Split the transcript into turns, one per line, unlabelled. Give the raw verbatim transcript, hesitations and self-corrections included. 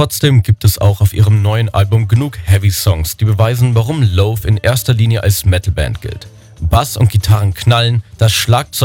Trotzdem gibt es auch auf ihrem neuen Album genug Heavy-Songs, die beweisen, warum Loaf in erster Linie als Metalband gilt. Bass und Gitarren knallen, das Schlagzeug